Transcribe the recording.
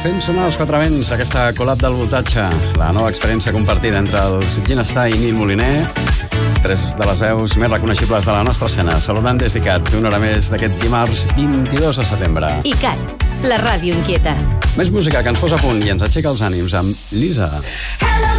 Fem sonar els quatre vents, aquesta col·lab del voltatge, la nova experiència compartida entre els Ginestar i Nil Moliner, tres de les veus més reconeixibles de la nostra escena, saludant des d'ICAT, una hora més d'aquest dimarts 22 de setembre. ICAT, la ràdio inquieta. Més música que ens posa a punt i ens aixeca els ànims amb Lisa.